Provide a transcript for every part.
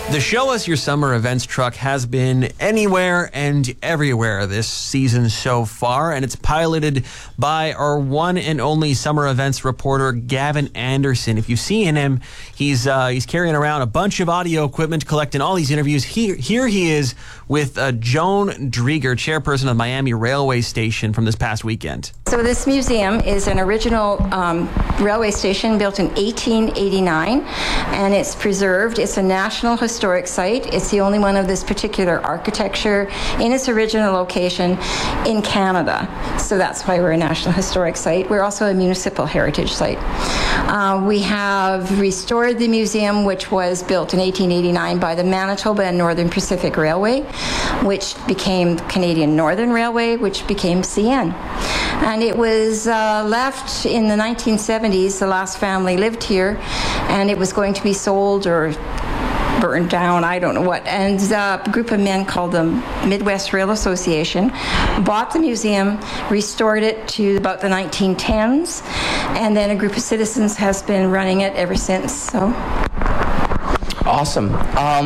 The Show Us Your Summer Events truck has been anywhere and everywhere this season so far, and it's piloted by our one and only summer events reporter, Gavin Anderson. If you've seen him, he's carrying around a bunch of audio equipment, collecting all these interviews. Here he is with Joan Drieger, chairperson of Miami Railway Station from this past weekend. So this museum is an original railway station built in 1889, and it's preserved. It's a National Historic Site. It's the only one of this particular architecture in its original location in Canada. So that's why we're a National Historic Site. We're also a Municipal Heritage Site. We have restored the museum, which was built in 1889 by the Manitoba and Northern Pacific Railway, which became Canadian Northern Railway, which became CN. And it was left in the 1970s. The last family lived here, and it was going to be sold or burned down, I don't know what. And a group of men called the Midwest Rail Association bought the museum, restored it to about the 1910s, and then a group of citizens has been running it ever since. So awesome.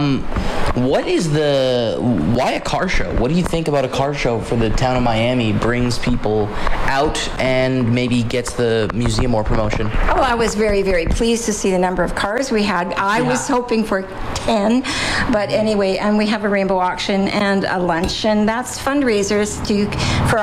Why a car show? What do you think about a car show for the town of Miami brings people out and maybe gets the museum more promotion? Oh, I was very, very pleased to see the number of cars we had. I was hoping for 10, but anyway, and we have a rainbow auction and a lunch, and that's fundraisers for